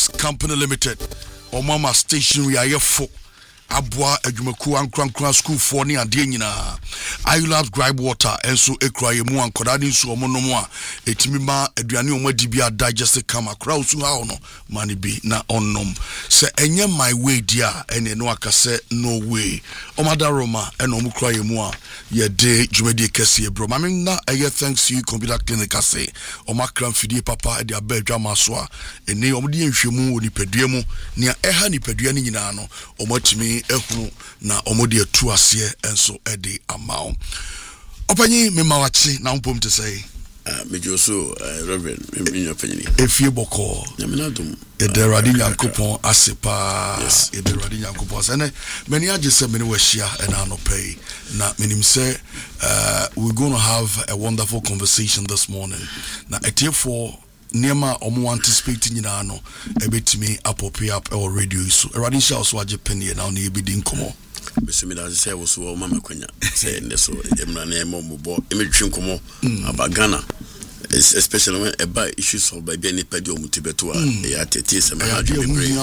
Company Limited. Omama Stationery Ayefo. Abwa adwumaku ankrankran school for ni ade nyina Ayulabs gripe water enso ekura yemu ankoda ni nso omonom a etimi ma aduane omadi bia digest kama kura osu ha no mani bi na onnom se enye my way dia ene no akase no way omada roma ene omukura yemu a ye de dwumadi kese ebro mame na eye thanks you computer clinic ase omakran fidie papa e de abadwa maso a ene omde enhwemu oni padua mu ne eha ni padua ni nyina no omatimi ehunu na omode atu ase enso ede amao opanyi memawachi na mpom te say mejoso reverend me opanyini efie boko nyaminadum ederade nyankopon asepa ederade nyankopon sene many age se many wahia ena no pay na menim say we're going to have a wonderful conversation this morning na etiefo Niema omo anticipate nyina no ebetimi apopia up our radio so erade sha so age penny na na ebedi nkomo besimida say wo so mama kwanya say ndeso emra na emombo emetwi nkomo abagana especially when about issues of baby any pedi omutebeto a ya tete se me hadwe bebre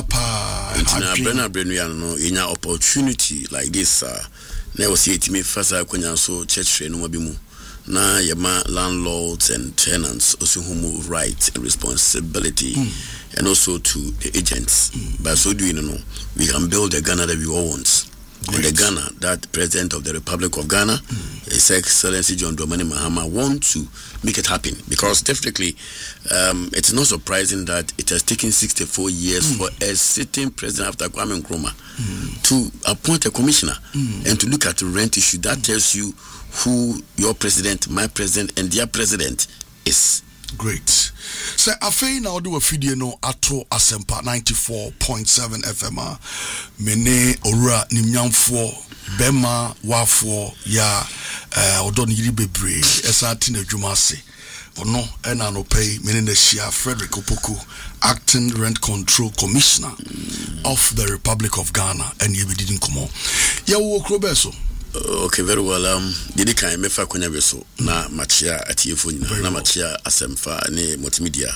na brenu ya no enya opportunity like this na wo say etimi fasa kwanya so church no ma bi mu na yama landlords and tenants also who right and responsibility and also to the agents by so doing we can build a Ghana that we all want. And the Ghana that President of the Republic of Ghana His Excellency John Dramani Mahama want to make it happen because definitely it's not surprising that it has taken 64 years for a sitting president after Kwame Nkrumah to appoint a commissioner and to look at the rent issue. That tells you who your president, my president, and their president is. Great. So afei na odi wa fidie no ato asempa 94.7 FM mene owura nimnyamfo bema wafo ya odo ni yiri bebre esa tina dwuma ase ono ena no pay mene na shia Frederick Opoku acting rent control commissioner of the Republic of Ghana and you didn't come on ya wo krobeso. Okay, very well. Didi kan mefa konya beso na machia atiefo nyina na machia asemfa ne multimedia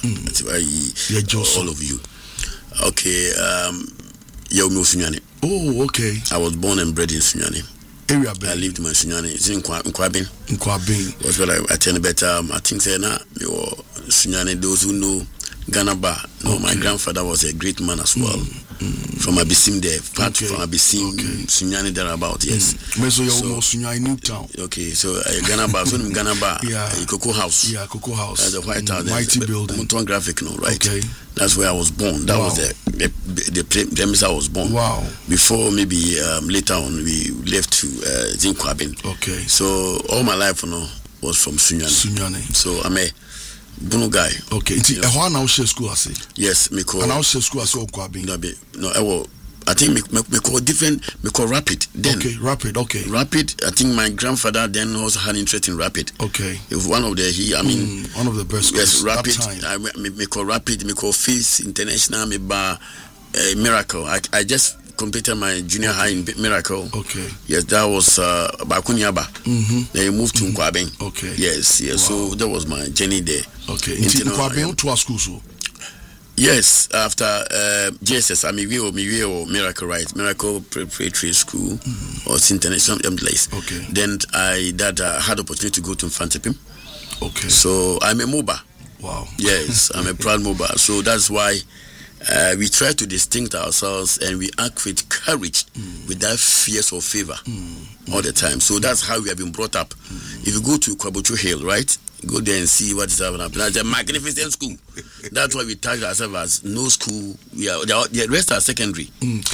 all of you. Okay, ya umi Sunyani. Oh, okay. I was born and bred in Sunyani. Area I lived in Sunyani. It's in Nkwabin. Nkwabin. Was well I attend better. I think say na me Sunyani, those who know Ghana Bar. No, my grandfather was a great man as well. From Abisim there, from Abisim, Sunyani thereabout, yes. So Sunyani New Town. Okay, so Ghana Bar, so Ghana Bar, Cocoa House. Yeah, Cocoa House. The White House, mighty building. Monton Graphic, no, right? Okay. That's where I was born. That was the premise I was born. Wow. Before maybe later on we left to Zinkwabin. Okay. So all my life, was from Sunyani. So I'm a Bunu guy. Okay. How now share school ase? Yes, me call. And now share school ase Nkwabin. No, I think me call different. Me call Rapid. Then. Okay, Rapid. Okay. Rapid. I think my grandfather then also had interest in Rapid. Okay. If one of the one of the best. Yes, Rapid. Me call Rapid. Me call Face International. Me bar Miracle. I just completed my junior high in Miracle. Okay. Yes, that was Bakunyaba. Then you moved to Nkwabin. Okay. Yes. Wow. So that was my journey there. Okay. Into Nkwabin to our school so. Yes, after JSS, I mean, we Miracle, right? Miracle Preparatory School or international place. Okay. Then I had opportunity to go to Infantipim. Okay. So I'm a MOBA. Wow. Yes, I'm a proud MOBA. So that's why we try to distinct ourselves and we act with courage without fears or favor all the time. So that's how we have been brought up. If you go to Kwabocho Hill, right? Go there and see what is happening. It's a magnificent school. That's why we tag ourselves as no school. The rest are secondary.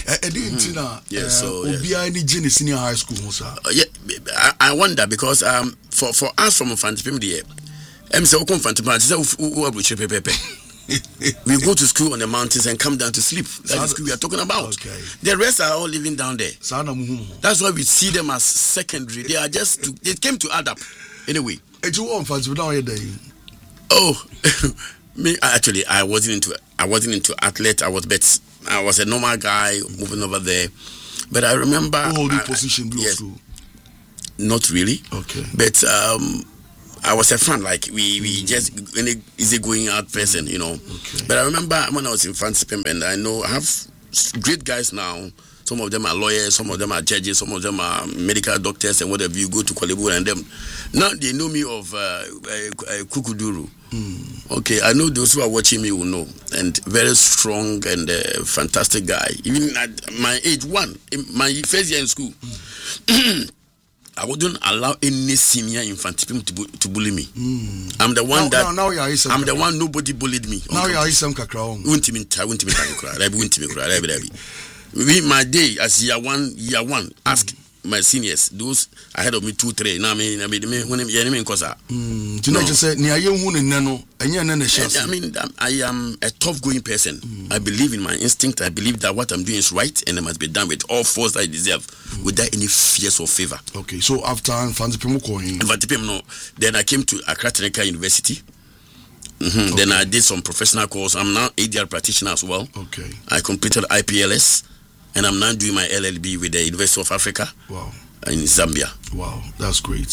Yes, so any senior high school, yeah, I wonder because for us from Fantipim there, we go to school on the mountains and come down to sleep. That's the school we are talking about. Okay. The rest are all living down there. That's why we see them as secondary. They are they came to add up. Anyway. Oh, me actually, I wasn't into athlete. I was a normal guy moving over there. But I remember. Holding position, yes, not really. Okay. But I was a fan, like we just an easy going out person, you know. Okay. But I remember when I was in Fansipim, and I know I have great guys now. Some of them are lawyers, some of them are judges, some of them are medical doctors, and whatever. You go to Kuala Lumpur and them. Now they know me of Kukuduru. Okay, I know those who are watching me will know. And very strong and fantastic guy. Even at my age, in my first year in school, I wouldn't allow any senior in Fansipim to bully me. I'm the one I'm the one nobody bullied me. Now you are some kakraon. My day as year one, ask my seniors, those ahead of me 2, 3. Now when just say near you nano and I mean I am a tough going person. I believe in my instinct. I believe that what I'm doing is right and it must be done with all force I deserve without any fears or favor. Okay, so after Fansipim no, then I came to Accra Technical University. Okay. Then I did some professional course. I'm now ADR practitioner as well. Okay. I completed IPLS. And I'm now doing my LLB with the University of Africa. Wow. In Zambia. Wow, that's great.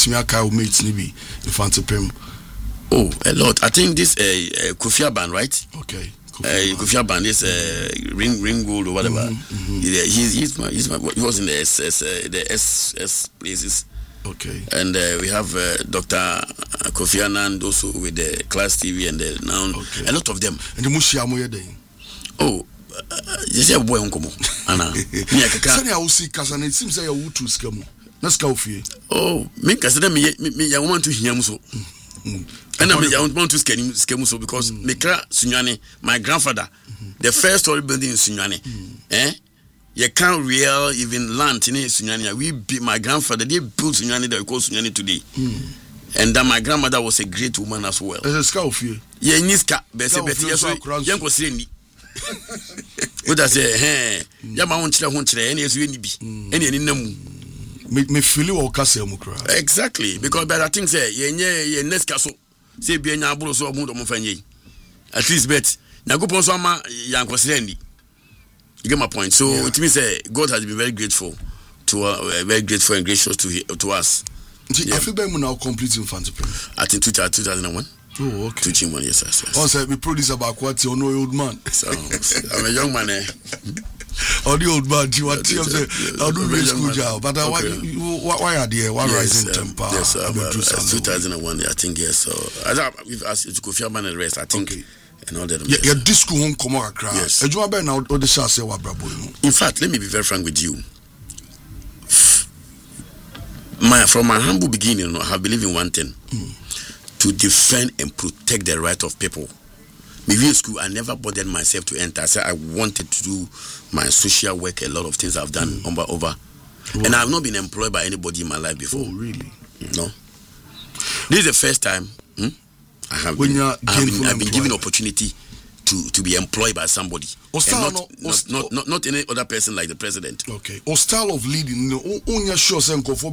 Oh, a lot. I think this Kofi Aban, right? Okay. Kofi Aban, this ring gold or whatever. Yeah, he was in the SS places. Okay. And we have Dr. Kofi Anand also with the Class TV and now a lot of them. And the Mushiamoye day. Oh. You say boy unkomo ana me akeka sani a wusi kasa na it seems say you wutu skamu na ska ofie oh me kasa na me ya want to hiam so and me ya want to skamu so because me kra Sunyane my grandfather the first story building in Sunyane you can't real even land in Sunyane my grandfather they built Sunyane that we call Sunyane today and then my grandmother was a great woman as well ska ofie ye niska be se betie so yanko sire ni what I say, Yama won't any as you any me feel you or Cassamukra. Exactly, because better things say, ye next castle, say be an abro so mood of at least bet. Now go upon some young Coslendi. You get my point. So it means God has been very grateful to very grateful and gracious to us. I feel better now completing Fansipim. I think 2001. Oh, okay. Teaching 1 year, yes. Also, we produce about what you know, old man. So, I'm a young man. Or the old man, you are I'll do very school job. But why are there? Why rising temper? Yes, 2001, I think, yes. So, we've asked you to go for and rest, I think. Okay. And all that. Your disco home come out. Yes. In fact, let me be very frank with you. From my humble beginning, I have believed in one thing. To defend and protect the right of people. Maybe in school, I never bothered myself to enter. I said I wanted to do my social work, a lot of things I've done over. Wow. And I've not been employed by anybody in my life before. Oh, really? No. This is the first time I have been given opportunity to be employed by somebody. And not any other person like the president. Okay. Or style of leading, only sure some for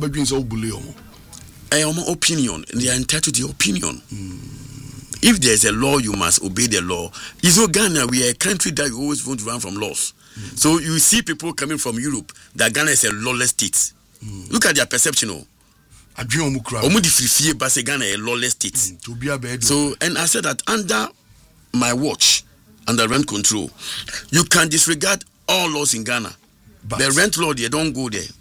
opinion, and they are entitled to the opinion. If there's a law, you must obey the law. It's so Ghana, we are a country that you always want to run from laws. So you see people coming from Europe that Ghana is a lawless state. Look at their perception. Ghana a lawless state. So, and I said that under my watch, under rent control, you can disregard all laws in Ghana. But the rent law, they don't go there.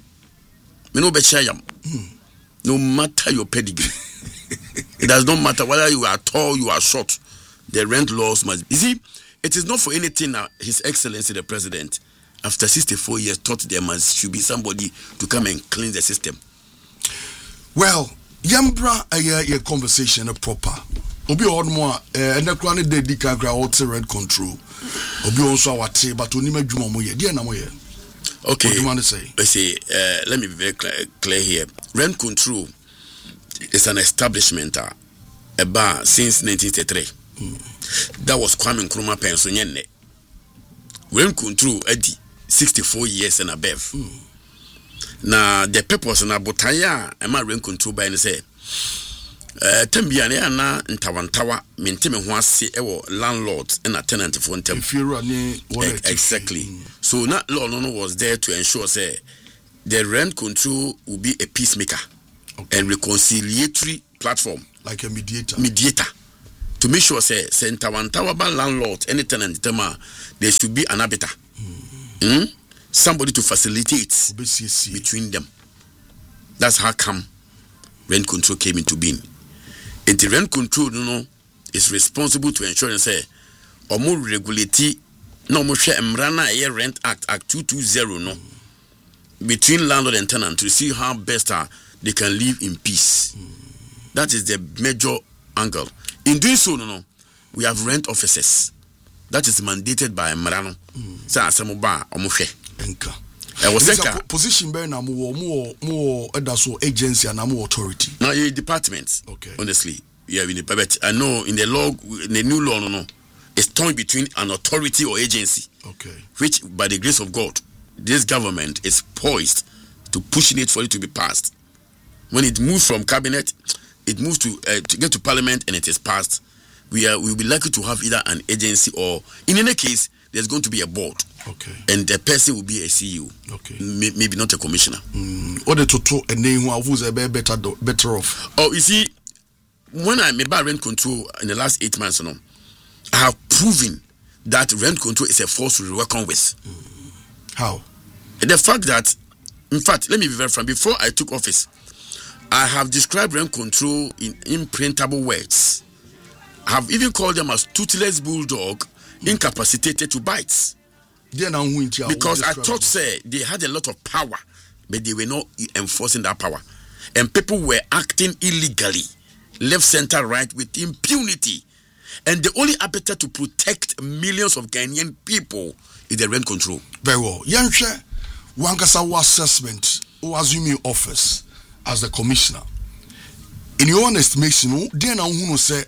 No matter your pedigree, it does not matter whether you are tall, you are short. The rent laws must be. You see, it is not for anything that His Excellency the President, after 64 years, thought there should be somebody to come and clean the system. Well, Yambra, a conversation proper. Obi on more, and the chronic de Dicakra also rent control. Obi also our tea, but only make Jumoye, dear Namoye. Okay, what do you want to say? Let me be very clear here. Rent control is an establishment, a bar since 1933. That was Kwame Nkrumah Pensonyene. Rent control at 64 years and above. Now the purpose na botaya ema rent control by say tambia na na ntawantawa menteme ho ase ewo landlord and tenant for ntem. Exactly. So that law no was there to ensure say the rent control will be a peacemaker and reconciliatory platform like a mediator to make sure say center one tower landlord any tenant there should be an arbiter. Somebody to facilitate between them. That's how come rent control came into being. And the rent control is responsible to ensure and say or more regulate no more share Mrana Rent Act 220 between landlord and tenant to see how best they can live in peace. That is the major angle. In doing so, we have rent officers. That is mandated by Mrano. Position by more agency and more authority. Now, your department. Okay. Honestly, yeah, in the private. I know in the law, in the new law, it's torn between an authority or agency. Okay. Which, by the grace of God, this government is poised to pushing it for it to be passed. When it moves from cabinet, it moves to get to parliament and it is passed. We'll be likely to have either an agency or, in any case, there's going to be a board. Okay. And the person will be a CEO. Okay. Maybe not a commissioner. What a name who's a better off? Oh, you see, when I made rent control in the last 8 months, I have proven that rent control is a force to reckon with. How? The fact that, in fact, let me be very frank. Before I took office, I have described rent control in imprintable words. I have even called them as toothless bulldog, incapacitated to bite. Because I thought, they had a lot of power, but they were not enforcing that power. And people were acting illegally, left, center, right, with impunity. And the only appetite to protect millions of Ghanaian people is the rent control. Very well. Yanshe, Wankasawa assessment, who assuming office as the commissioner. In your own estimation, then I want to say,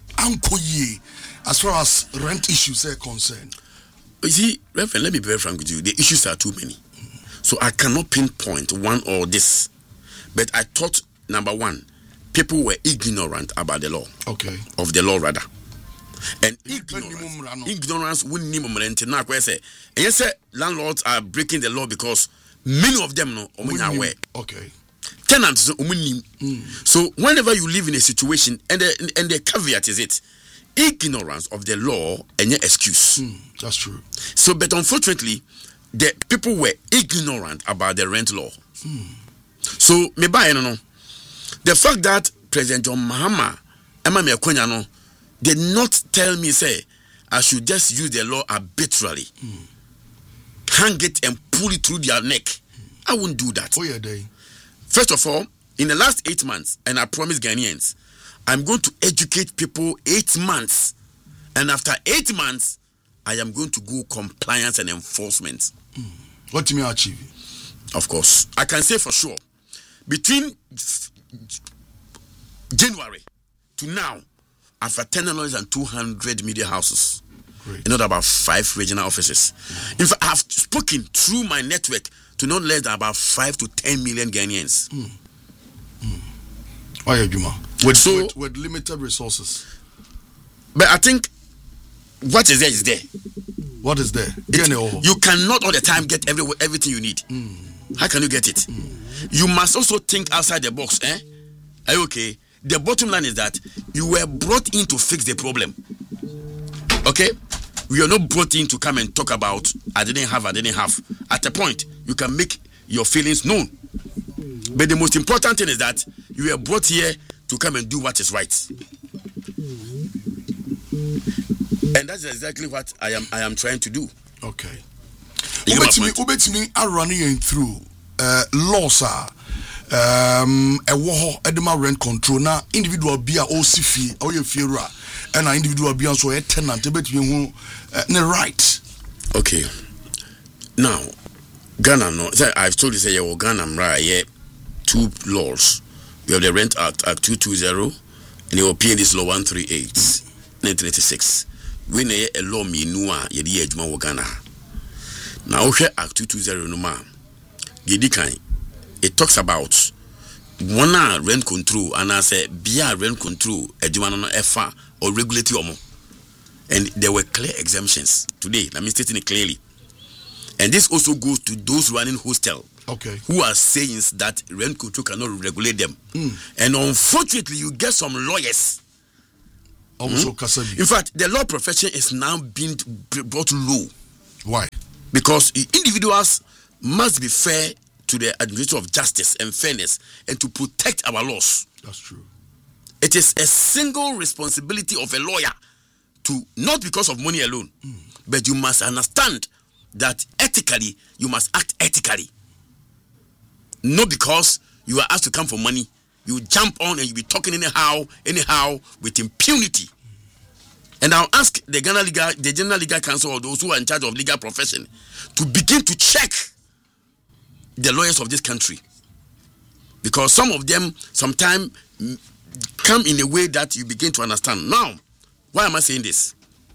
as far as rent issues are concerned. You see, Reverend, let me be very frank with you. The issues are too many. So I cannot pinpoint one or this. But I thought, number one, people were ignorant about the law. Okay. Of the law, rather. And ignorance wouldn't need rent. Now, I say, and you say landlords are breaking the law because many of them are aware. Okay. Tenants, so whenever you live in a situation, and the caveat is it, ignorance of the law and your excuse. That's true. So, but unfortunately, the people were ignorant about the rent law. So, maybe I don't know. The fact that President John Mahama, did not tell me, say, I should just use the law arbitrarily, hang it and pull it through their neck. I wouldn't do that. Oh, yeah, they. First of all, in the last 8 months, and I promise Ghanaians, I'm going to educate people 8 months. And after 8 months, I am going to go compliance and enforcement. What do you mean achieve? Of course. I can say for sure, between January to now, I've attended more than 200 media houses. Great. In about 5 regional offices. In fact, I've spoken through my network to not less than about 5 to 10 million Ghanaians. Why are you, with limited resources? But I think what is there is there. What is there? You cannot all the time get everything you need. How can you get it? You must also think outside the box. Are you okay? The bottom line is that you were brought in to fix the problem. Okay? We are not brought in to come and talk about I didn't have. At a point, you can make your feelings known. But the most important thing is that you were brought here to come and do what is right. And that's exactly what I am trying to do. Okay. Ubetimi are running through laws a war edema rent control na individual bia o sifi o ye fiera and an individual bia so a tenant betimi hu ne right. Okay. Now Ghana no I've told you say you Ghana mra 2 laws. We have the Rent Act 220 and the European is law 138 1986. We need a law me nuwa yedi adwuma wo Ghana. Now we Act 220 no ma yedi kan it talks about one rent control and I say bia rent control adwuma no efa or regulate omo. And there were clear exemptions today. Let me state it clearly. And this also goes to those running hostel who are saying that rent control cannot regulate them. And unfortunately, you get some lawyers. Also, in fact, the law profession is now being brought low. Why? Because individuals must be fair to the administration of justice and fairness and to protect our laws. That's true. It is a single responsibility of a lawyer to, not because of money alone, but you must understand that ethically, you must act ethically. Not because you are asked to come for money. You jump on and you be talking anyhow with impunity. And I'll ask the General Legal Council or those who are in charge of legal profession to begin to check the lawyers of this country. Because some of them sometimes come in a way that you begin to understand. Now, why am I saying this?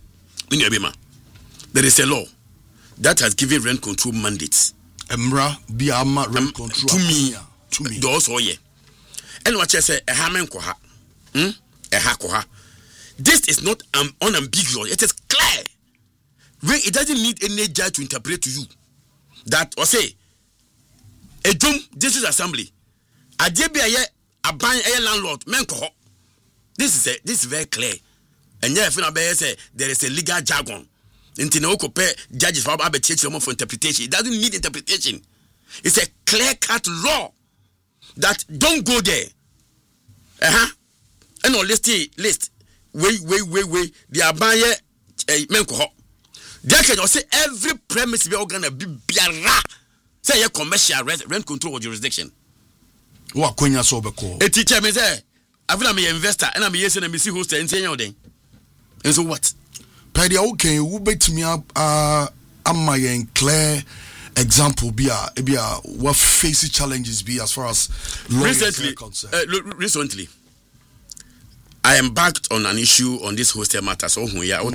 There is a law that has given rent control mandates. Emra biama rent control to me. Those oh yeah. And what I say, this is not unambiguous. It is clear. It doesn't need any judge to interpret to you that or say a district assembly. A landlord This is very clear. And yeah, there is a legal jargon. Judges for interpretation. It doesn't need interpretation. It's a clear-cut law that don't go there. And no list. Wait. The abaya menko. There can you say every premise be gonna be biara. Say a commercial rent control jurisdiction. What Konya so beko? A teacher me say, I feel I'm an investor and I'm a yes and I'm a host and say then. And so what? Paddy, okay, who bet me up am my clear example be what facing challenges be as far as recently I embarked on an issue on this hostel matter. So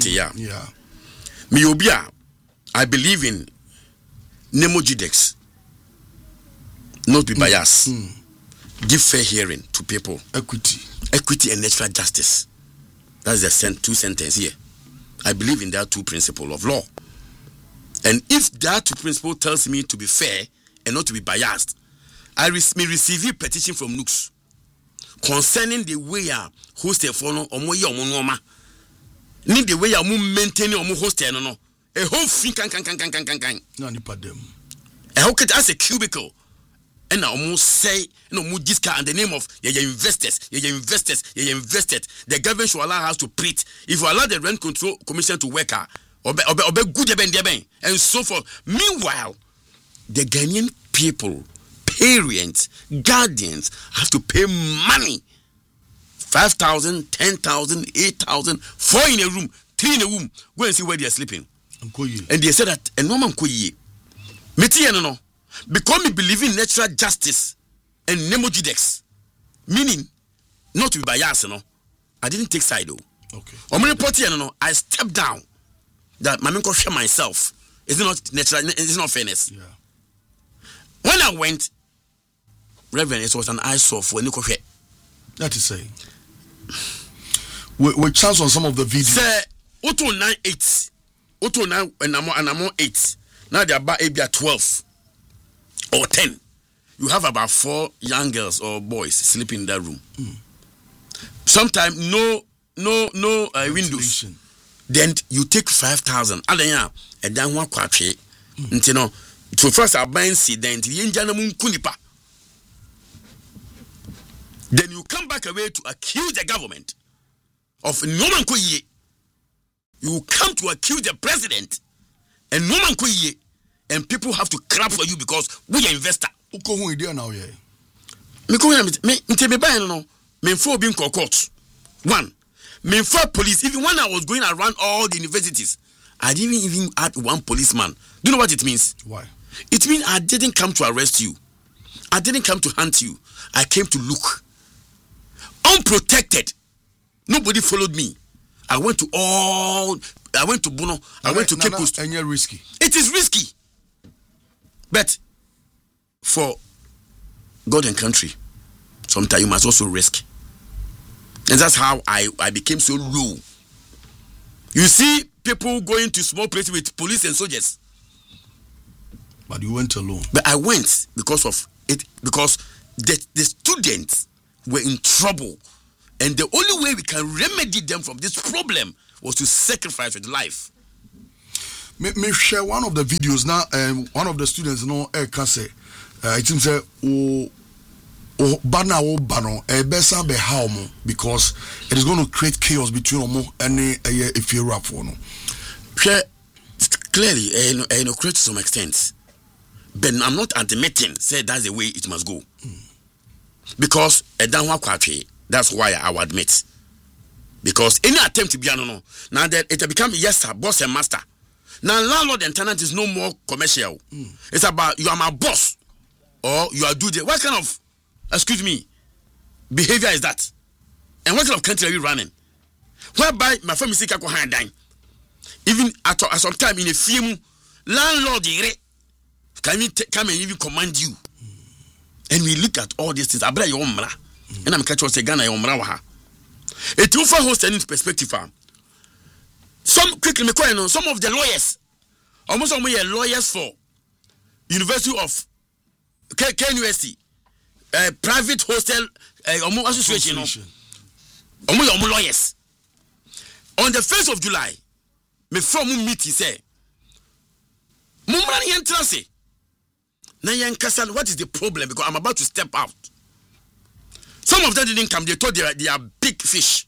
I believe in Nemojidex, not be biased. Give fair hearing to people. Equity and natural justice. That's the two sentences here. I believe in that two principles of law. And if that two principle tells me to be fair and not to be biased, I may receive a petition from Nooks concerning the way I host a phone or more need the way I maintain or hostel no. A whole thing can. I hope it as a cubicle. And I almost say, move this car in the name of your investors. The government should allow us to print. If you allow the Rent Control Commission to work, and so forth. Meanwhile, the Ghanaian people, parents, guardians have to pay money. 5,000, 10,000, 8,000, 4 in a room, 3 in a room. Go and see where they are sleeping. And they said that, and no man koye. No. Because me believe in natural justice and Nemojidex, meaning not to be biased, I didn't take side though. Okay. I stepped down. That my man share myself. It's not natural. It's not fairness. Yeah. When I went, Reverend, it was an eyesore when you could. That is saying. We chance on some of the videos. Say, Auto 9-8, Auto 9 and I'm 8. Now they are about 12 or 10. You have about 4 young girls or boys sleeping in that room. Sometimes no windows. Then you take 5,000. And then one kwache. To first I buy then you come back away to accuse the government of no man koye. You come to accuse the president and no man koye. And people have to clap for you because we are investor. Who idea now yeah? Me buy no. Me for being court. One. Me for police. Even when I was going around all the universities, I didn't even add one policeman. Do you know what it means? Why? It means I didn't come to arrest you. I didn't come to hunt you. I came to look. Unprotected. Nobody followed me. I went to Bono. I went to Cape Coast. And you're risky. It is risky. But for God and country, sometimes you must also risk. And that's how I became so low. You see people going to small places with police and soldiers. But you went alone. But I went because of it, because the students were in trouble. And the only way we can remedy them from this problem was to sacrifice with life. Me share one of the videos now, and one of the students can say, it seems because it is going to create chaos between Omo and if you rap for no. Clearly, create to some extent. But I'm not admitting, say that's the way it must go. Because that's why I will admit. Because any attempt to be no, now that it become yes sir, boss and master. Now landlord and tenant is no more commercial. It's about you are my boss or you are doing what kind of behavior is that? And what kind of country are you running? Whereby my family is dying. Even at some time in a film, landlord can come and even command you. And we look at all these things. Abra yomra. And I'm catching say Ghana yomra waha. It will for host any perspective. Some of the lawyers, almost all my lawyers for University of KNUST, private hostel association. Lawyers. On the 1st of July, me from meeting say, Mumrani entrance. Now what is the problem? Because I'm about to step out. Some of them didn't come. They thought they are big fish.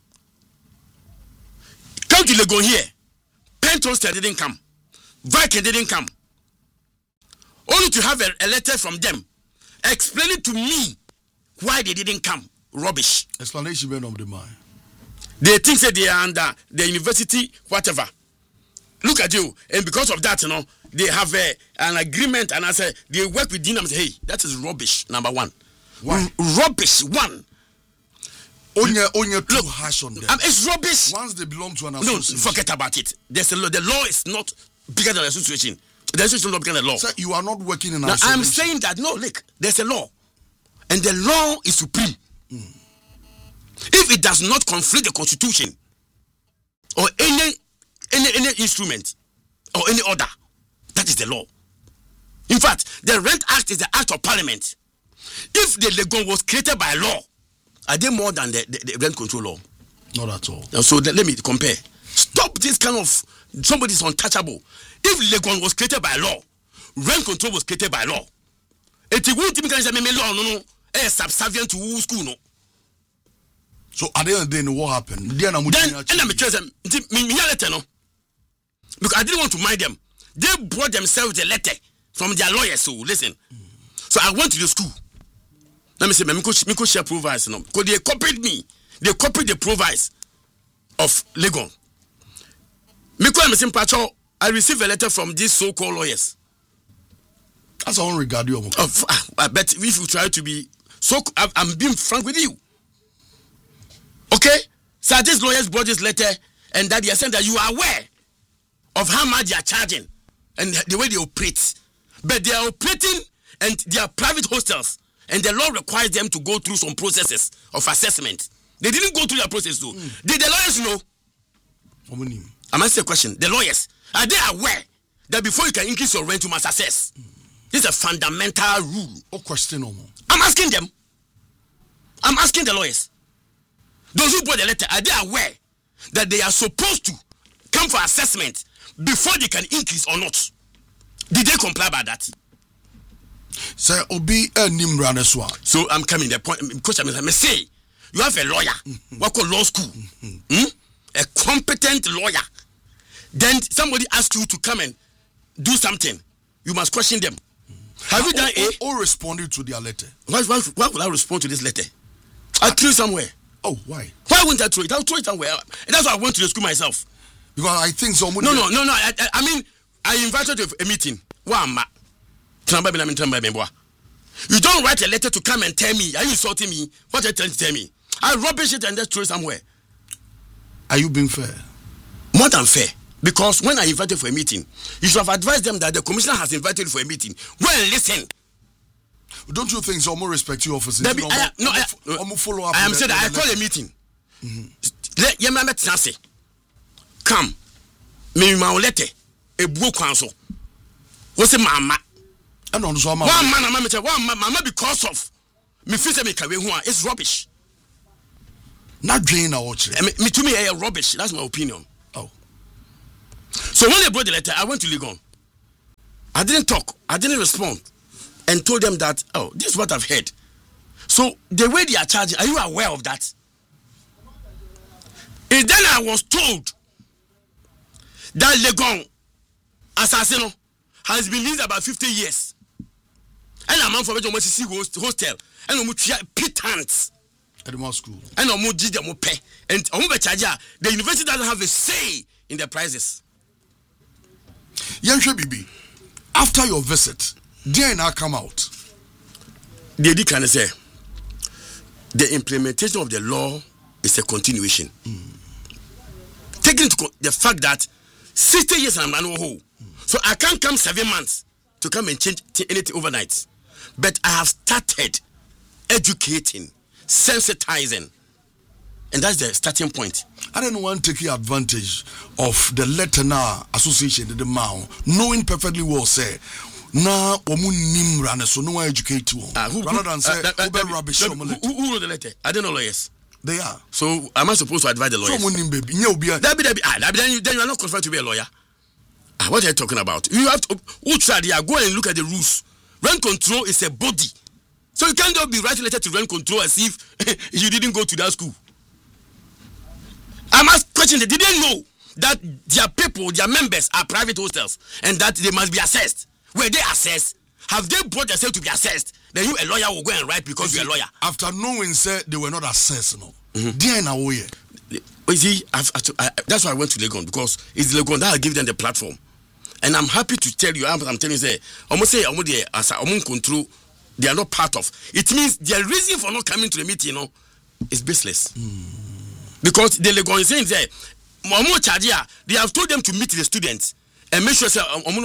Come to Legon here. Pentoster didn't come. Viking didn't come. Only to have a letter from them explaining to me why they didn't come. Rubbish. Explanation been of the mind. They think that they are under the university, whatever. Look at you. And because of that, they have an agreement, and I say they work with Dina and say, hey, that is rubbish, number one. Why? Rubbish, one. Only too harsh on them. It's rubbish. Once they belong to an association. No, forget about it. There's a law. The law is not bigger than the association. The association is not bigger than the law. Sir, you are not working in an now, association. I'm saying that, no, look, there's a law. And the law is supreme. If it does not conflict the constitution or any instrument or any order, that is the law. In fact, the Rent Act is the act of parliament. If the Legon was created by law, are they more than the rent control law? Not at all. So let me compare. Stop this kind of somebody is untouchable. If Legon was created by law, rent control was created by law. It won't even say law no subservient to school no. So at the end of the day, what happened? Then I'm because I didn't want to mind them. They brought themselves the letter from their lawyers. So listen. So I went to the school. Let me say, Miko share provides no. Because they copied me. They copied the provides of Legon. Miko and Mr. Pacho, I received a letter from these so-called lawyers. That's all regard you. I bet if you try to be so, I'm being frank with you. Okay? So these lawyers brought this letter, and that they are saying that you are aware of how much they are charging and the way they operate. But they are operating and they are private hostels, and the law requires them to go through some processes of assessment. They didn't go through their process though. Did the lawyers know? I'm asking a question. The lawyers, are they aware that before you can increase your rent, you must assess? This is a fundamental rule. What question? I'm asking them. I'm asking the lawyers. Those who brought the letter, are they aware that they are supposed to come for assessment before they can increase or not? Did they comply by that? Sir, Obi Nimran as well. So I'm coming the point because I'm say you have a lawyer, work on law school, a competent lawyer. Then somebody asks you to come and do something. You must question them. Have you done or responded to their letter? Why would I respond to this letter? I threw it somewhere. Oh, why? Why wouldn't I throw it? I'll throw it somewhere. And that's why I went to the school myself. Because I think someone. No. I mean, I invited you to a meeting. You don't write a letter to come and tell me. Are you insulting me? What are you trying to tell me? I rubbish it and just throw it somewhere. Are you being fair? More than fair. Because when I invited for a meeting, you should have advised them that the commissioner has invited you for a meeting. Well, listen. Don't you think some more respect you officers? Follow up. I am saying that I call a meeting. Let your say, come. Me ma letter. A book council. What's a mama? And on so one man, mama, because of me feel me career, it's rubbish. Not drain or watch. Me to me, rubbish. That's my opinion. Oh. So when they brought the letter, I went to Legon. I didn't talk. I didn't respond. And told them that, oh, this is what I've heard. So the way they are charging, are you aware of that? And then I was told that Legon Assassino has been lived about 50 years. And I'm for which almost see hostel. And I'm pittance. At the school. And I'm pay. And the university doesn't have a say in the prices. Yansha Bibi, after your visit, did now come out? They did kind of say the implementation of the law is a continuation. Taking into the fact that 60 years I'm an whole. So I can't come 7 months to come and change anything overnight. But I have started educating, sensitizing. And that's the starting point. I don't want to take advantage of the letter now association with the Mao, knowing perfectly well, say, now, nimra, so no one educate you. Rather than say, rubbish. Who wrote the letter? I don't know lawyers. They are. So, am I supposed to advise the lawyers? Then you are not qualified to be a lawyer. What are you talking about? You have to go and look at the rules. Rent control is a body. So you can't just be writing letter to rent control as if you didn't go to that school. I'm asking question. They didn't know that their people, their members are private hostels and that they must be assessed. Were they assessed? Have they brought themselves to be assessed? Then you, a lawyer, will go and write because you're a lawyer. After knowing, said they were not assessed, no. You see, that's why I went to Legon, because it's Legon that will give them the platform. And I'm happy to tell you, I'm telling you, say, control, they are not part of. It means their reason for not coming to the meeting, is baseless. Because the Legon is saying there, they have told them to meet the students and make sure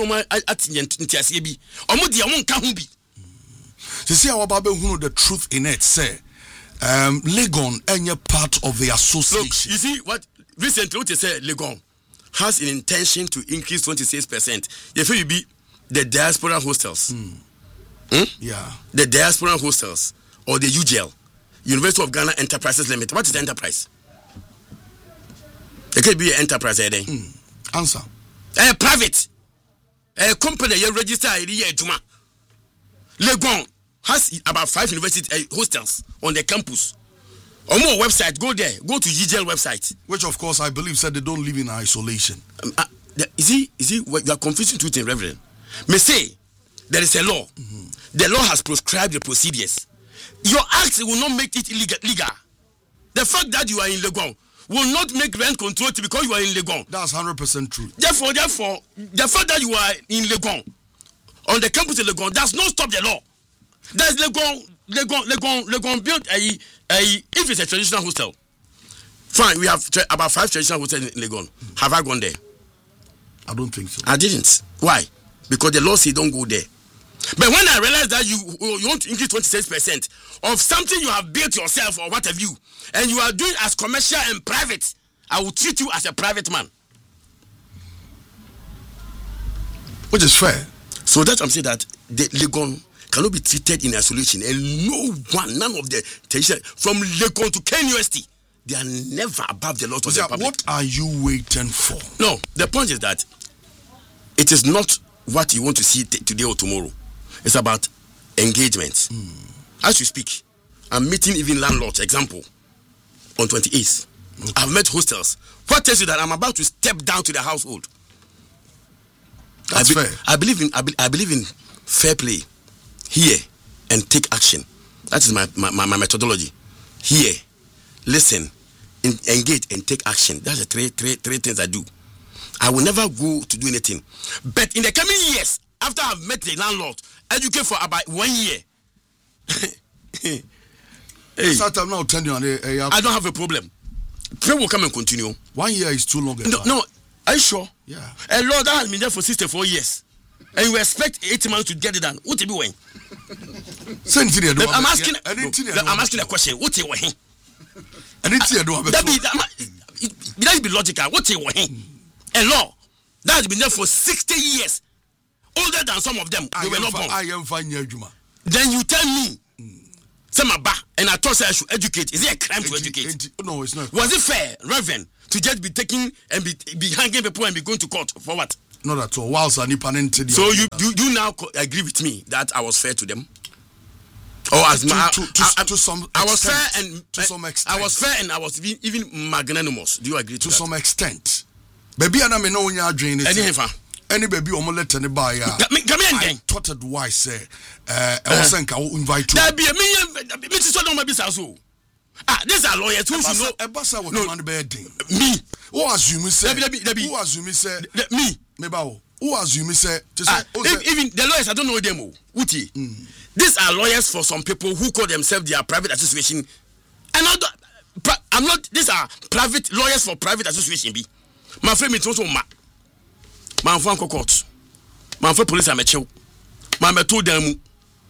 the truth in it, say, Legon any part of the association. Look, you see what recently what they said, Legon has an intention to increase 26%. If you be the diaspora hostels, yeah, the diaspora hostels or the UGL, University of Ghana Enterprises Limited. What is the enterprise? It could be an enterprise there. Answer. A private, a company you register here, Juma. Legon has about 5 university hostels on the campus. On more website, go there, go to UGL website. Which of course I believe said they don't live in isolation. You see, you are confusing truth and reverend. May say there is a law. The law has prescribed the procedures. Your act will not make it illegal. The fact that you are in Legon will not make rent control because you are in Legon. That's 100% true. Therefore, the fact that you are in Legon, on the campus of Legon, does not stop the law. There's Legon built if it's a traditional hostel. Fine, we have about 5 traditional hostels in Legon. Have I gone there? I don't think so. I didn't. Why? Because the law says don't go there. But when I realized that you want to increase 26% of something you have built yourself or what have you, and you are doing as commercial and private, I will treat you as a private man. Which is fair. So that I'm saying that the Legon cannot be treated in isolation, and none of the from Legon to KNUST, they are never above the laws of the public. What are you waiting for? No, the point is that it is not what you want to see today or tomorrow. It's about engagement. As you speak, I'm meeting even landlords, example, on 28th. Okay. I've met hostels. What tells you that I'm about to step down to the household? That's fair. I believe in fair play. Hear and take action. That is my methodology. Hear, listen, engage and take action. That's the three things I do. I will never go to do anything. But in the coming years, after I've met the landlord, educate for about 1 year. Hey. Now, I don't have a problem. Pray will come and continue. 1 year is too long. No, are you sure? Yeah. A law that has been there for 64 years. And you expect 8 months to get it done. What do you mean? I'm asking a question. What do you mean? That be logical. What do you mean? A law that has been there for 60 years. Older other than some of them. They were not born. I am fine, Juma. Then you tell me, some are and I thought I should educate. Is it a crime to educate? No, it's not. Was it fair, Reverend, to just be taking and be hanging people and be going to court for what? Not at all. Whilst I need So you now agree with me that I was fair to them? Or as to some extent, I was fair and to some extent. I was fair and I was even magnanimous. Do you agree to that? Some extent? Baby, and I mean, no one you're doing it. Any baby or let anybody. Come in. I thought it wise say. I was saying I will invite you. There be a million. Mrs. Sodom be so. These are lawyers who should know. Ebasa was man bedding. Me. Who assume say? Who assume say? Me. Meba. Who assume say? Even the lawyers, I don't know them. Uti. These are lawyers for some people who call themselves their private association. And I'm not. These are private lawyers for private association. Be my friend, it's also ma. My friend court. My friend police. I'm a chill. My told them. In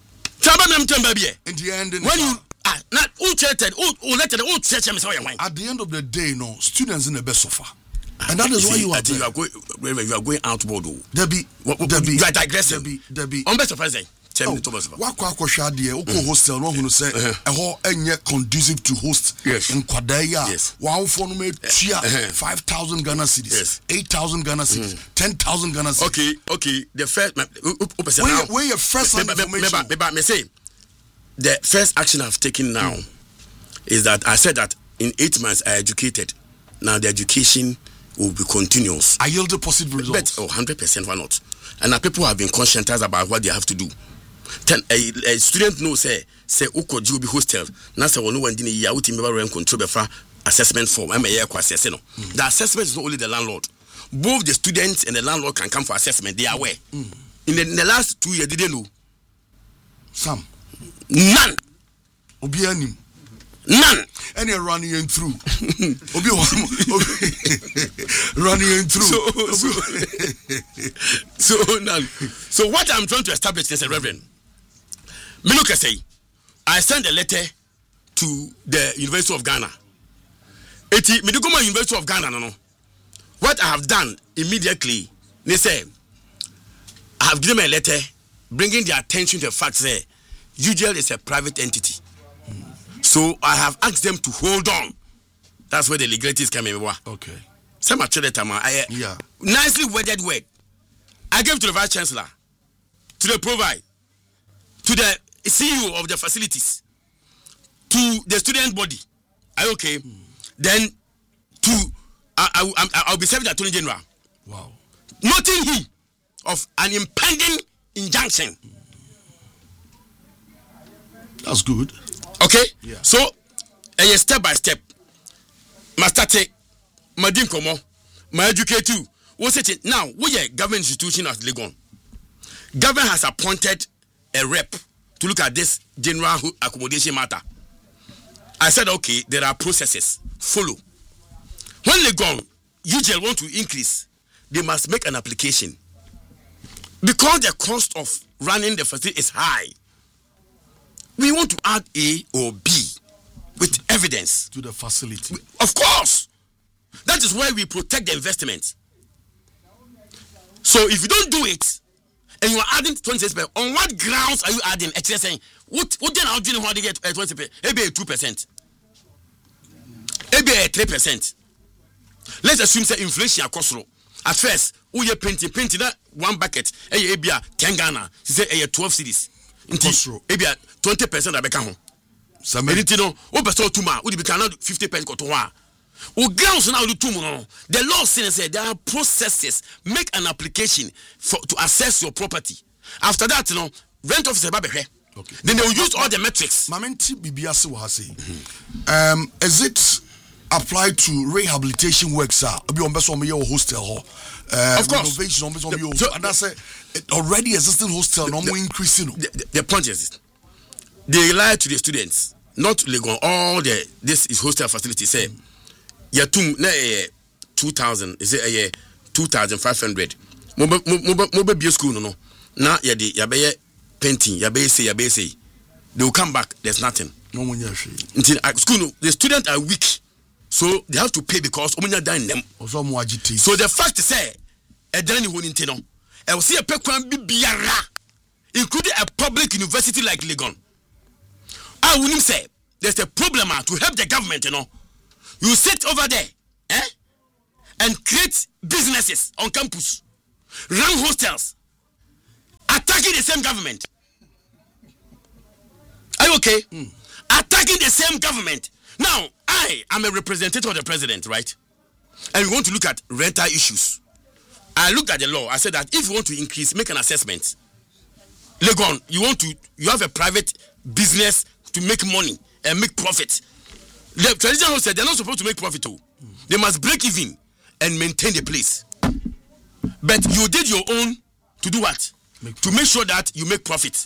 the end, when you not who chatted, who let the old church at the end of the day, no students in the best suffer. And that is why you are going outboard. Debbie, you are digressing. Debbie. On best of present. Wakwa shadi oko hostel no hunu say eho enye conducive to host in Kwadaya. Wow for no me 5,000 Ghana cedis, 8,000 Ghana cedis, 10,000 Ghana cedis. Okay. The first where your first information. Me say the first action I've taken now is that I said that in 8 months I educated. Now the education will be continuous. I yield the positive results. But 100%, why not? And now people have been conscientized about what they have to do. A student knows say uko be hostel. Na say one one dini ya uti member rent control befa assessment form. I'm a assess no. The assessment is not only the landlord. Both the students and the landlord can come for assessment. They are aware. In the last 2 years, did they know? Some. None. Obianim. None. And you're running in through. Running in through. So none. So what I'm trying to establish is a Reverend. Me look say, I sent a letter to the University of Ghana. Eti me do go University of Ghana no. What I have done immediately, they say, I have given them a letter bringing their attention to the fact that UGL is a private entity. So I have asked them to hold on. That's where the legalities come in. Okay. Some nicely worded word. I gave to the Vice Chancellor, to the Provide, to the CEO of the facilities, to the student body. Are you okay? Then I'll be serving the Attorney General. Wow. Noting him of an impending injunction. That's good. Okay? Yeah. So, step by step. Ma start, ma dim komo, ma educate you. What's it now? We are government institution at Legon. Government has appointed a rep to look at this general accommodation matter. I said, okay, there are processes. Follow. When Legon, UGL want to increase, they must make an application. Because the cost of running the facility is high, we want to add A or B with evidence to the facility. Of course. That is why we protect the investment. So if you don't do it, and you are adding 20%, on what grounds are you adding? Actually saying, what then are you doing how to get 20%? Maybe 2%. Maybe 3%. Let's assume say inflation cost low. At first, we are painting that one bucket, maybe 10 Ghana, say 12 cities. Maybe 20% that become home. Some no, tuma, we become 50% kotowa. Grounds now do two. The law says there are processes. Make an application to assess your property. After that, rent officer okay. Then they will use all the metrics. Is it applied to rehabilitation works? Hostel, of course. And that's already existing hostel. Increasing. The point is this. They lie to the students, not Legon. All this is hostel facility. Say, yeah, 2,000. Is it 2,500? Mobile school no. Now yabe painting, yabe say. They will come back. There's nothing. No one school. The students are weak, so they have to pay because omunya dine them. So the fact is say, I will see a pekwan biara, including a public university like Legon. I will say there's a problem to help the government, you know. You sit over there, and create businesses on campus, run hostels, attacking the same government. Are you okay? Attacking the same government. Now, I am a representative of the president, right? And we want to look at rental issues. I looked at the law. I said that if you want to increase, make an assessment. Legon, you have a private business to make money and make profit. The traditional said they're not supposed to make profit too. They must break even and maintain the place. But you did your own to do what? To make sure that you make profit.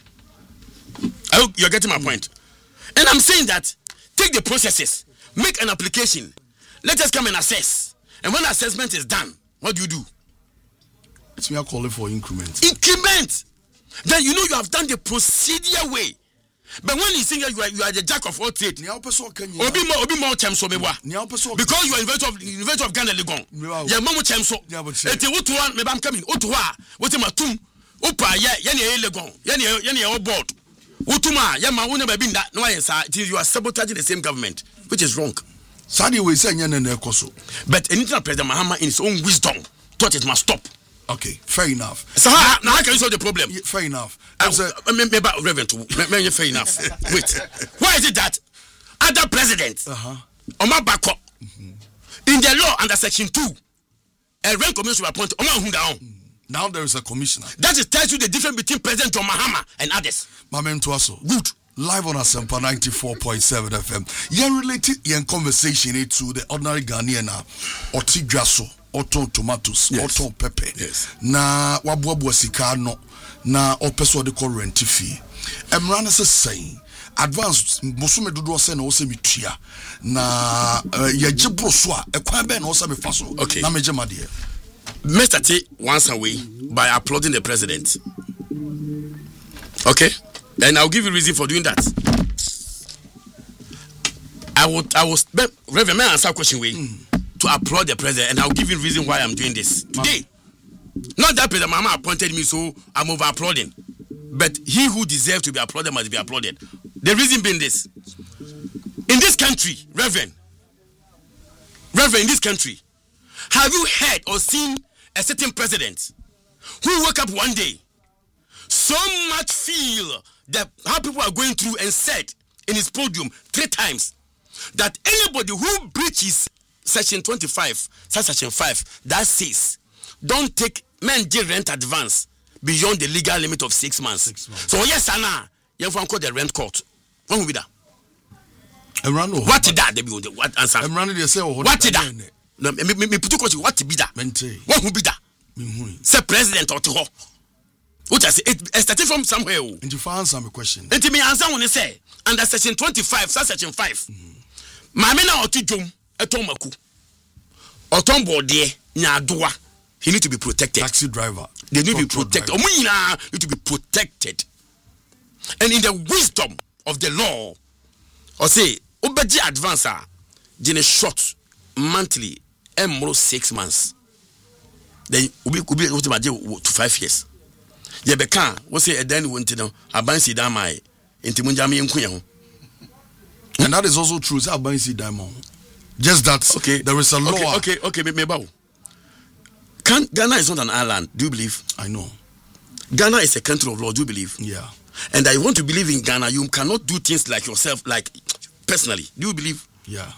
I hope you're getting my point. And I'm saying that take the processes, make an application, let us come and assess. And when assessment is done, what do you do? It's me calling for increment. Increment! Then you know you have done the procedure way. But when you think you are the jack of all trades, because you are University of Ghana Legon. Yeah, Momo Chamso. I'm coming. What am I doing? Opa, Yanni board. Utuma, Yama, who never been that. No, you are sabotaging the same government, which is wrong. Sadi we say Koso. But anything President Mahama in his own wisdom thought it must stop. Okay, fair enough. So now how can you solve the problem? Fair enough. Maybe Reverend, fair enough. Wait, why is it that other presidents, Omar Bako, in the law under Section 2, a rank commission will appoint Omar Hundaon. Now there is a commissioner. That is tells you the difference between President John Mahama and others. Mamen Tuaso. Good. Live on Asempa 94.7 FM. Yen related yen conversation to the ordinary Ghanaian oti grasso, oton tomatoes, oton pepper. Yes. Na wabuabu sika no na opeso de call rent fee. Emran is saying advance musume dodo se na wo se mitua na ye gibro so a ekwan be na wo se me faso. Okay. Na meje made. Mr. T once away by applauding the president. Okay? And I'll give you reason for doing that. I was Reverend, may I answer a question way to applaud the president, and I'll give you reason why I'm doing this today. Not that President Mama appointed me, so I'm over applauding. But he who deserves to be applauded must be applauded. The reason being this: in this country, Reverend, in this country, have you heard or seen a certain president who woke up one day so much feel that how people are going through and said in his podium 3 times that anybody who breaches Section 25, Section 5, that says don't take men rent advance beyond the legal limit of 6 months. 6 months. So yes, Anna, you have called the rent court. What will be that? What did that? What answer? What did that? No, me put you what to be that? What will be that? Say president or to which I say it started from somewhere. And you answer my question. And to me answer when they say under Section 25, Section 5. Mamena or Tijum, a Tomaku. Or Tombo de Nyadua. He need to be protected. Taxi driver. They need to be protected. Omina need to be protected. And in the wisdom of the law, or say, Obeji advancer, in a short monthly, and 6 months. Then we could be to 5 years. Yebeka, we say a den went to know, a bansi damai, into Munjami and Kuyan. And that is also true. Just that okay. There is a law. Okay, maybe. Ghana is not an island, do you believe? I know. Ghana is a country of law, do you believe? Yeah. And I want to believe in Ghana, you cannot do things like yourself, like personally. Do you believe? Yeah.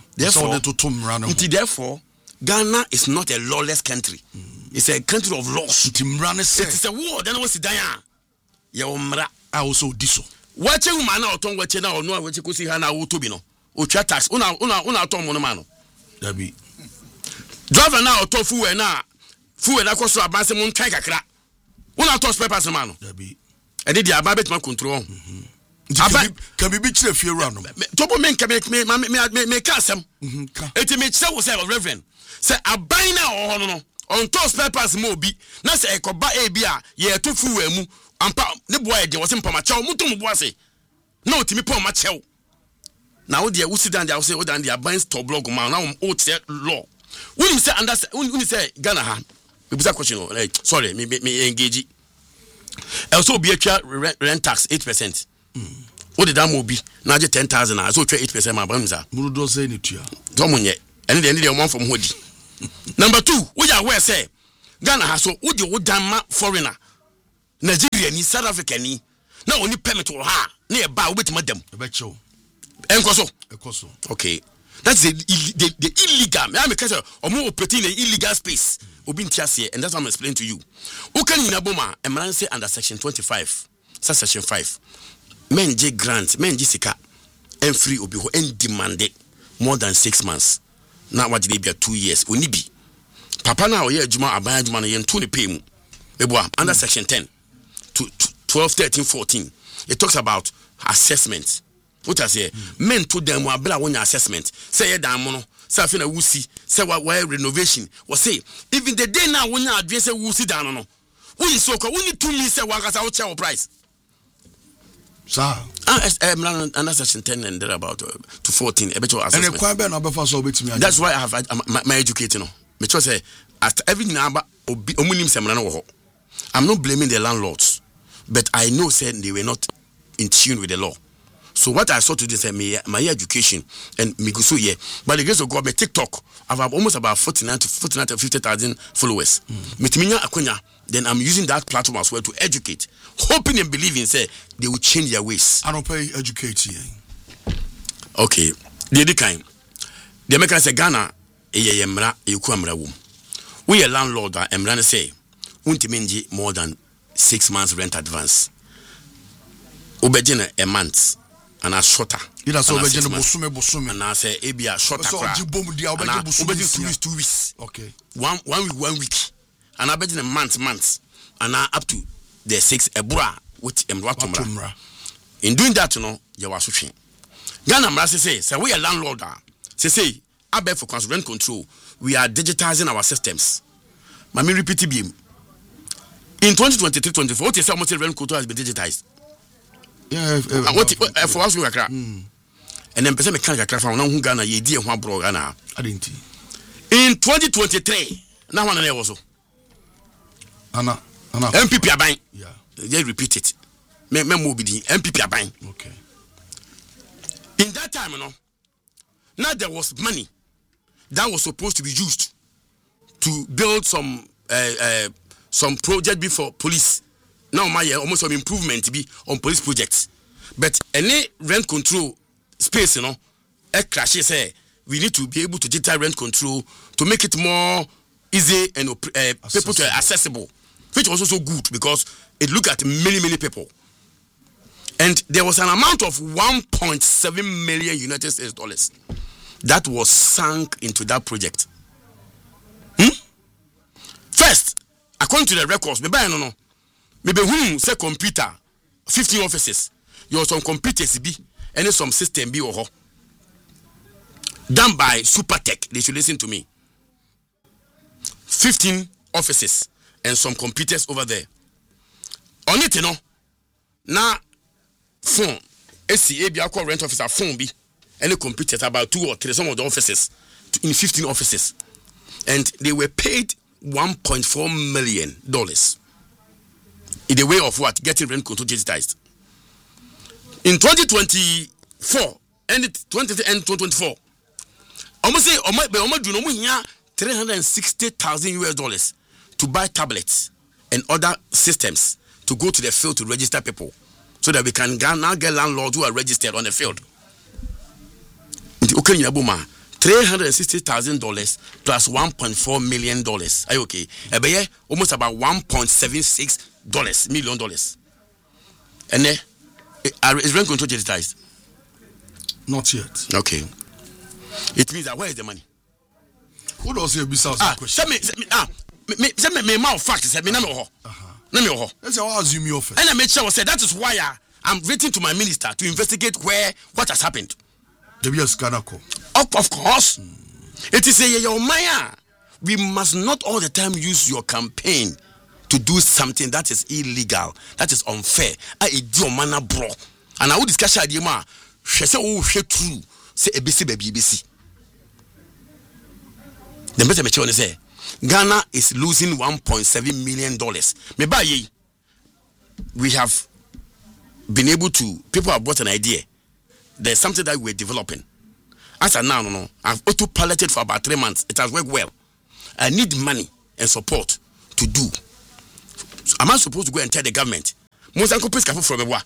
Therefore, Ghana is not a lawless country. It's a country of laws. It is a war. Then what's the I also do so. Watch a woman out on what you know, no, what you could see Hana Utubino. Ucha tax, una tom monomano. Dabi. Driver now, tofu and now, fu and I cost a basimon kakra. Una toss papers, man. Dabi. I did the ababet my control. Can be bitch if you're random. Topo men can make custom. It makes so say, Reverend. Say a bina or no. On toss papers mobi. Na say a coba abia, ye tofu emu. Ampa the boy was in Pamacho, Mutum was no to me Pomacho. Now, dear, who sit down there, say, what and the abines to blog man, now, old law. When you say, understand, when you say Ghana, It's a question. Sorry, me engage. Also, be a rent tax 8%. What did that be? Now, 10,000. I saw 8%. My banza. Murudo say ni tia. Domunye. And then the one from Hodi. Number 2, we are where say Ghana has so would you damn foreigner. Nigeria ni South Africa ni. Now only permit to her nearby with madam. Ebecho. Enkoso. Okay. That's the illegal. I'm a case or more operating in illegal space. And that's what I'm explaining to you. Ukan in Aboma, a man say under section 25, section 5. Men J grant, men Jessica, and free obi and demanded more than 6 months. Now what did they be 2 years? Unibi. Papa now here Juma Abaya Juma and Tony Paymu. Under section 10 to 12, 13, 14. It talks about assessment. What I say, men to them were blah one assessment. Say a damono, say a wusi, say what renovation. Was say, even the day now when you address a wusi down no. We is so we need 2 minutes say what out our price. Sir. Under section 10 and there about to 14. A better assessment. And that's why I have my educating. Because say after everything about I'm not blaming the landlords, but I know said they were not in tune with the law. So what I saw today say my education and me go so here. By the grace of God, my TikTok I have almost about 49 to 50,000 followers. Then I'm using that platform as well to educate, hoping and believing say they will change their ways. I don't pay educating. Okay, the kind. The American say Ghana yemra ekuamra wom. We a landlord that emra say untimenji more than 6 months rent advance. Obejina a month. And a shorter. It has already bosume. And I say, Abia shorter. 2 weeks. Okay. 1 week, 1 week. And I bet in a month. And now up to the 6 ebra with Emratumra. In doing that, you know, you are switching. Ghana Mrasi say, we are landlord. Say, I bet for rent control. We are digitizing our systems. Mami repeat it. In 2023-24, what is almost rent control has been digitized. Yeah, for us we are and then person mechanic craft from now Ghana ye die ho abro Ghana adenti in 2023 now one na also ana MPP aban yeah they repeat it me mo bi di MPP aban okay in that time now there was money that was supposed to be used to build some project before police. Now my almost some improvement be on police projects, but any rent control space, a crash say we need to be able to digital rent control to make it more easy and people to accessible, which was also good because it look at many people. And there was an amount of 1.7 million United States dollars that was sunk into that project. First, according to the records, maybe whom say computer 15 offices. You have some computers be and some system be or done by Supertech. They should listen to me. 15 offices and some computers over there. On it, now phone SCA rent officer phone be any computers about 2 or 3 some of the offices in 15 offices, and they were paid $1.4 million. In the way of what? Getting rent control digitized. In 2024 and 2024, almost say $360,000 to buy tablets and other systems to go to the field to register people, so that we can now get landlords who are registered on the field. $360,000 plus $1.4 million. Are you okay? Almost about $1.76 million. And then is rent control digitized? Not yet. Okay. It means that where is the money? Who does you question? Me mouth fact said me na me ho. Na me ho. Let's say I assume you first. And I made sure say that is why I'm waiting to my minister to investigate what has happened. The BS Kanako. Of course. It is a your Maya. We must not all the time use your campaign to do something that is illegal, that is unfair. I do mana bro. And I will discuss idea ma. She say oh she true. Say ABC baby ABC. The better me say Ghana is losing $1.7 million. Maybe we have been able to, people have brought an idea. There's something that we're developing. As of now, I've auto-piloted for about 3 months. It has worked well. I need money and support to do. So am I supposed to go and tell the government? Most uncle please from what?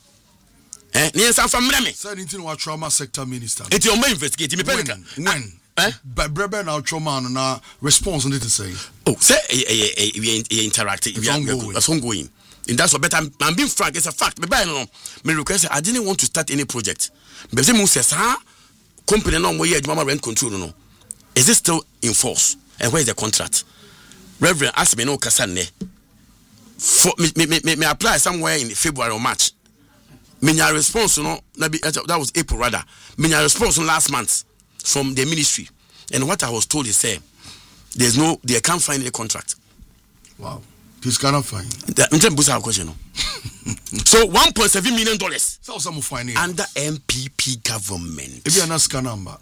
Said anything what trauma sector minister. It's your main investigate. When? But Brother now trauma and response on it to say. Oh, say we interacting. It's ongoing. And that's what better. I'm being frank. It's a fact. But I don't know. My request. I didn't want to start any project. But the says, company no more yet. Mama rent control no. Is it still in force? And where is the contract? Reverend asked me no kasane. For me apply somewhere in February or March. Me response no. That was April rather. Me response last month from the ministry. And what I was told is say, they can't find any contract. Wow. This cannot find. Question. So $1.7 million. So some find it under MPP government. If you are not scan number.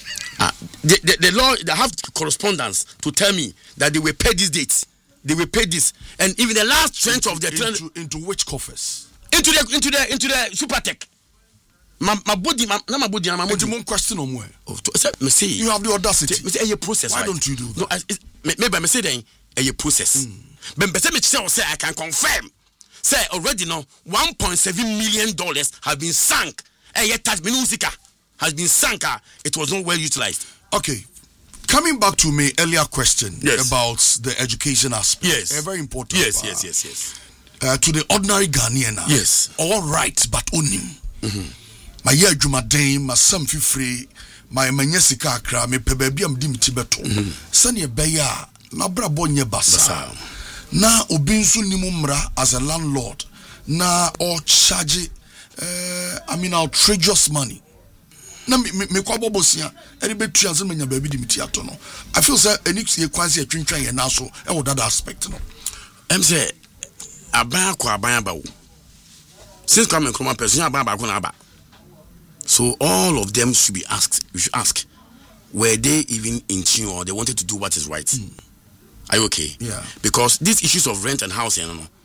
The law, they have correspondence to tell me that they will pay these dates. They will pay this, and even the last trench of the into which coffers? Into the super tech. My body. Question on where? You have the audacity. It's a process. Why don't you do that? No, maybe I say then a process. But I can confirm. Say already now $1.7 million have been sunk. And yet that musica has been sunk. It was not well utilized. Okay. Coming back to my earlier question about the education aspect. Yes. A very important. Yes. To the ordinary Ghanaian. Yes. All right, but onim. My year Jumaden, my son free, my manyesika akra, me pebabi am dim tibeto. Sani beya na brabonye basa. Na obinsu nimumra as a landlord. Na or charge outrageous money. Na me kwa bobosia eri betu anse menya baby di mitiato no. I feel say enix ye kwanse atwintwan ye na so e wo that aspect no. Em say aban kwa aban aba wo. Since come from person aban ba ko na aba. So all of them should be asked. We should ask, were they even in tune or they wanted to do what is right? Are you okay? Yeah. Because these issues of rent and housing,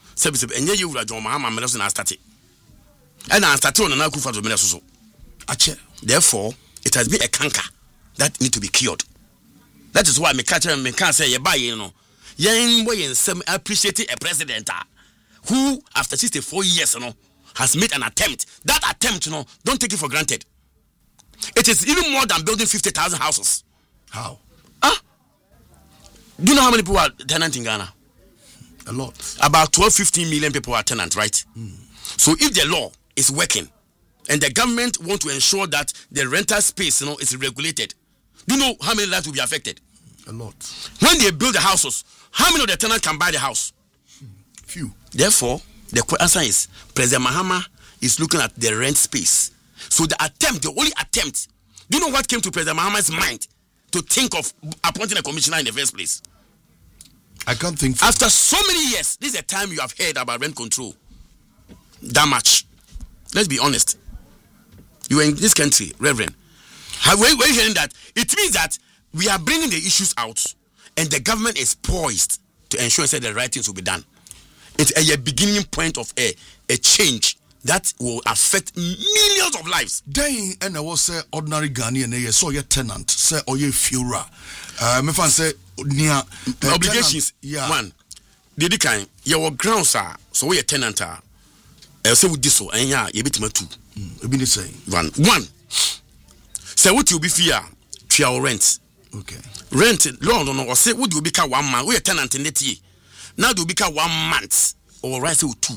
therefore, it has been a canker that need to be cured. That is why me catch and me can't say appreciating a president who, after 64 years, has made an attempt. That attempt, don't take it for granted. It is even more than building 50,000 houses. How? Do you know how many people are tenant in Ghana? A lot. About 12-15 million people are tenant, right? So if the law is working and the government want to ensure that the rental space, is regulated, do you know how many lives will be affected? A lot. When they build the houses, how many of the tenants can buy the house? Few. Therefore, the answer is President Mahama is looking at the rent space. So the only attempt, do you know what came to President Mahama's mind to think of appointing a commissioner in the first place? I can't think. After so many years, this is the time you have heard about rent control. That much. Let's be honest. You are in this country, Reverend. Were you hearing that? It means that we are bringing the issues out and the government is poised to ensure that the right things will be done. It's a beginning point of a change that will affect millions of lives. Then and I was say ordinary Ghanaian so your tenant say or your fuera. Me fan say near obligations. Yeah. One. Did kind your grounds are so we a tenant are say with this so and yeah you bit two. Be the same. One. Say what you be fear to your rent. Okay. Rent law no say would you become 1 month we a tenant in the now do become 1 month or right say 2.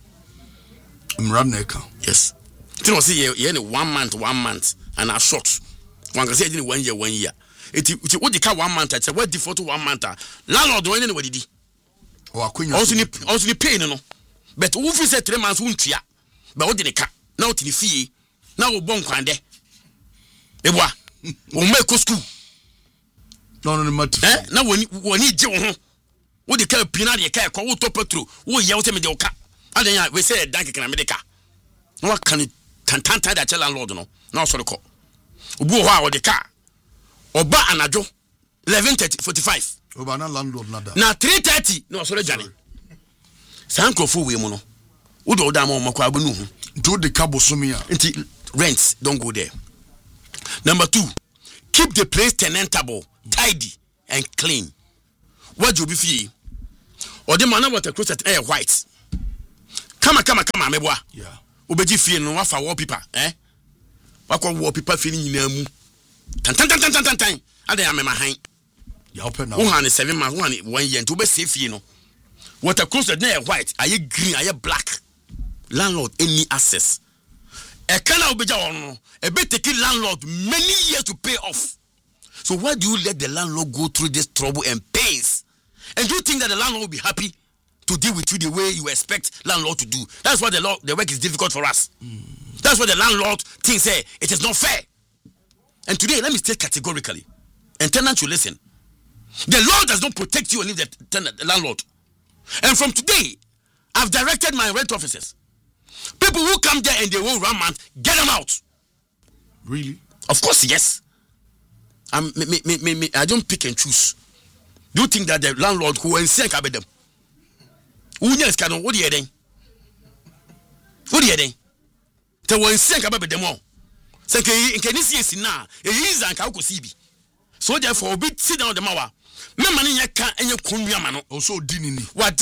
Yes. You know, see, you 1 month, and a short. One can say 1 year, 1 year. It what they call 1 month. It's a what default to 1 month. Landlord don't anybody did. Also pay no. But who say 3 months won't ya? But what did they cut? Now to the fee. Now we bon kwande. Eboa. We make school. No matter. Now we need je ho. What they call pinna they call ko top petrol. Wo ya wo say me de oka. Adenya we say dank can America. No what can tantan that landlord no. Now so the call. Obu ho a wo de car. Oba anajo 11:45 Obana landlord nada. Na 3:30 no so regane. Sankofo we mu no. Wo do da ma mo kwa abunu hu. Do the cabo sumia. Nti rents don't go there. Number 2, keep the place tenantable, tidy and clean. What you be fee? Or the man water closet air white. Come meboa. Yeah. Obeji fee no wa fa wallpaper, eh? Wako wallpaper feeling in amu. Tan. Ade am ma han. Ya open now. 7 months, 1 year to be safe fee no. Water closet air white, are you green, are you black? Landlord any access. A kana obeja ono. A bit taking landlord many years to pay off. So why do you let the landlord go through this trouble and pains? And do you think that the landlord will be happy to deal with you the way you expect landlord to do? That's why the work is difficult for us. That's why the landlord thinks it is not fair. And today, let me state categorically, and tenant should listen. The law does not protect you and leave the landlord. And from today, I've directed my rent officers. People who come there and they will run man, get them out. Really? Of course, yes. I don't pick and choose. Do you think that the landlord who will send them? What do you think? What do you think? They will send them all. So can you see it now? It is an CB. So therefore, be sit down the mawa. Me money ya can and you couldn't also dinini. What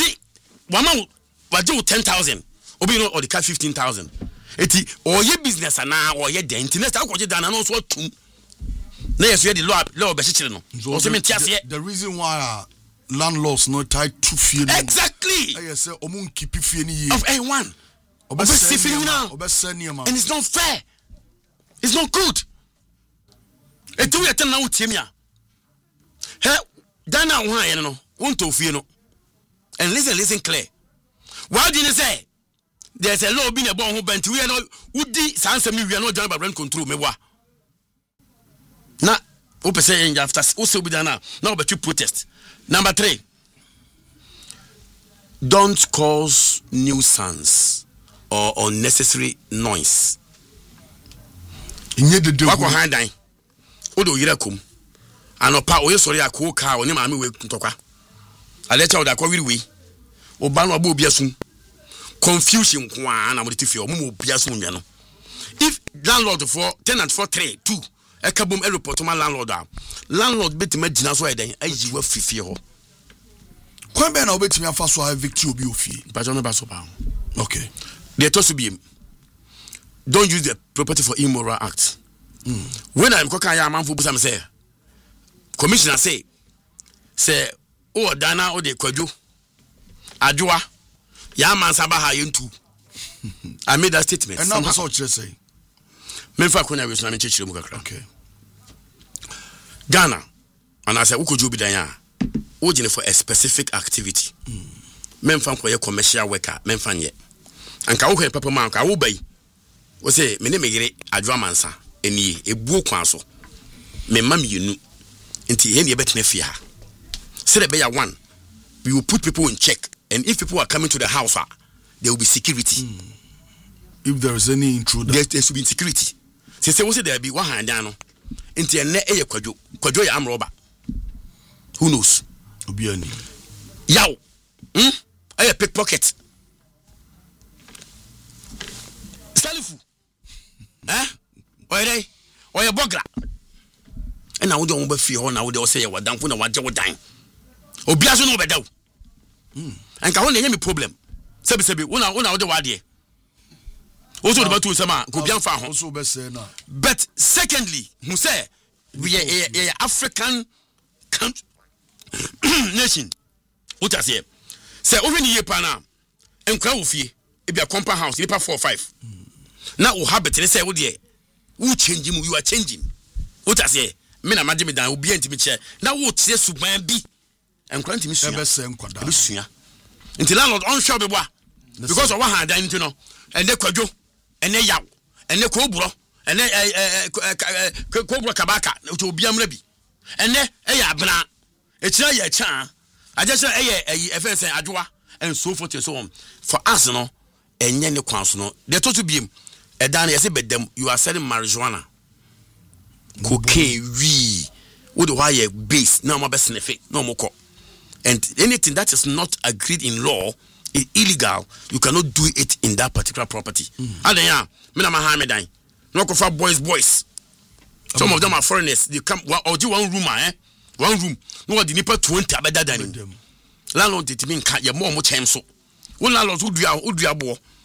do 10,000? Obi no or the car 15,000. Eti or your business na or your dent. Next I got you done and also two. Na yes we the law be chile no. Also me tiase. The reason why landlords not tied to fee. Exactly. I say omun keep fee ni of anyone. And it's not fair. It's not good. Eti we tell na utie He dana wo han no. Wonto fie no. And listen clear. Why did you say? There's a law being a born who bent we are not would the answer me we are not done by rent control me wa. Na open say after also be done now but you protest. Number 3, don't cause nuisance or unnecessary noise. Inye de wako handan odo yira kum anopa oye sori akwo ka oni maame we ntokwa alecha oda kwa wiriwe oba no aba obiasun confusion kwa na mo tifie omo obiasun nwe no. If landlord for tenant for 3 2 ekabom report ma landlord betima gina so eden ayi wa fifie ho kwa be na obetimi afa so evict obi ofie ba jo no ba so ba. Okay, they told to be don't use the property for immoral act. When I'm cooking, I'm man for some say. Commissioner say oh Dana or the Kwajo Adua Yaman Sabaha into. I made that statement. And now that's what you say. Memfa Kuna was not in church. Okay. Ghana, and I said, who could you be there? Urging for a specific activity. Memfa for your commercial worker, Memfan yet. And Kauke Papa Mark, I obey. We say, me name is Adwamansa, eni ebu kwanso. Me mami yenu, inti yeni yebet nefia. Say the beya 1, we will put people in check, and if people are coming to the house, there will be security. If there is any intruder, there should be security. Say we say there be 100 ano. Inti ene eye kwajo ya amroba. Who knows? Obiani. Yaw. Eye pickpocket. Salifu. Oye bogra. And now we don't be fear now they say what down for what you dying. Obiaso no bedaw. And ka won me problem. Sebi una the wade. Also the batu sama go bian fa ho. Also be say na. But secondly, who say we are African country nation. What I say? Say over ni yepa na enkwa wo fie e bia compound house nipa 4 5. Now we habit they say wo dey who changing you are changing. What I say? Me na magime dan obi antimi che. Na wo tie suban bi. Enkwa ntimi sua. Ebe se nkwada. Bi sua. Nti landlord on show beboa. Because of what hand dan nti no. Ene kwadwo, ene yaw, ene koburo, ene koburo kabaka, to obi amra bi. Ene abna. Ekira ya cha. Ajesha efense adwoa and so forth and so on. For us no enye ne kwanso no. They to be edan yesi bedem you are selling marijuana. Cocaine we wode why base na ma be sniff no more call. And anything that is not agreed in law is illegal. You cannot do it in that particular property. Adanya, me na ma ha me dan. No go for boys. Some of them are foreigners. They come or do one room, one room. No the nipa 20 abeda dan. Landlord it mean ka ye more chem so. One landlord who do abo.